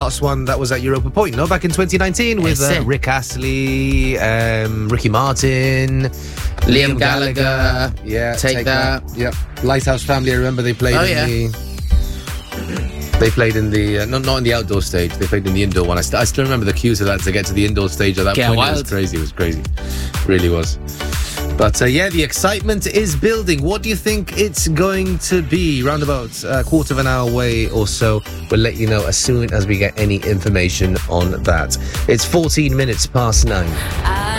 last one that was at Europa Point, no? Back in 2019 with Rick Astley, Ricky Martin, Liam Gallagher. Yeah, Take That. Yeah, Lighthouse Family. I remember they played They played in the not in the outdoor stage. They played in the indoor one. I still remember the queues of that to get to the indoor stage at that point. Wild. It was crazy. It was crazy. It really was. But the excitement is building. What do you think it's going to be? Round about a quarter of an hour away or so. We'll let you know as soon as we get any information on that. It's 14 minutes past 9.